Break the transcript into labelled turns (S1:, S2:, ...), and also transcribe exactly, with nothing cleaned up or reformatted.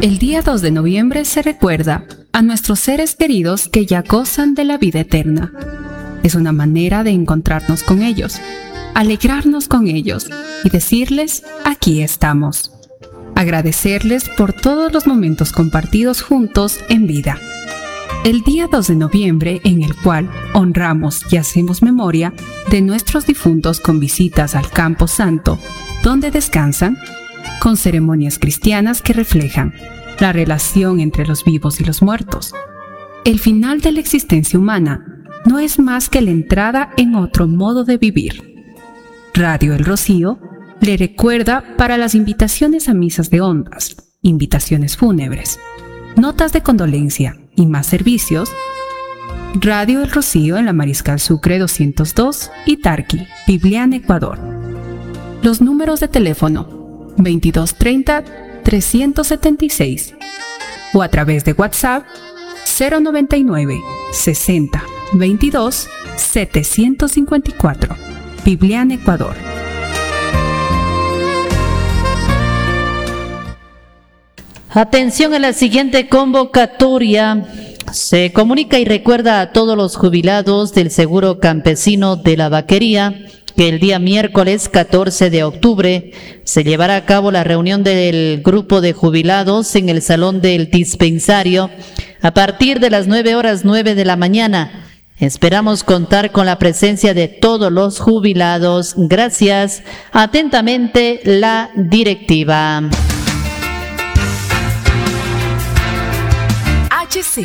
S1: El día dos de noviembre se recuerda a nuestros seres queridos que ya gozan de la vida eterna. Es una manera de encontrarnos con ellos, alegrarnos con ellos y decirles, aquí estamos. Agradecerles por todos los momentos compartidos juntos en vida. El día dos de noviembre, en el cual honramos y hacemos memoria de nuestros difuntos con visitas al Campo Santo, donde descansan, con ceremonias cristianas que reflejan la relación entre los vivos y los muertos. El final de la existencia humana no es más que la entrada en otro modo de vivir. Radio El Rocío le recuerda para las invitaciones a misas de ondas, invitaciones fúnebres, notas de condolencia y más servicios. Radio El Rocío en la Mariscal Sucre doscientos dos y Tarqui, Bibliana, Ecuador. Los números de teléfono veintidós treinta, trescientos setenta y seis o a través de WhatsApp cero noventa y nueve, sesenta, veintidós, setecientos cincuenta y cuatro, Bibliana, Ecuador.
S2: Atención a la siguiente convocatoria. Se comunica y recuerda a todos los jubilados del Seguro Campesino de la Vaquería que el día miércoles catorce de octubre se llevará a cabo la reunión del grupo de jubilados en el salón del dispensario a partir de las nueve horas nueve de la mañana. Esperamos contar con la presencia de todos los jubilados. Gracias. Atentamente, la directiva.
S3: H C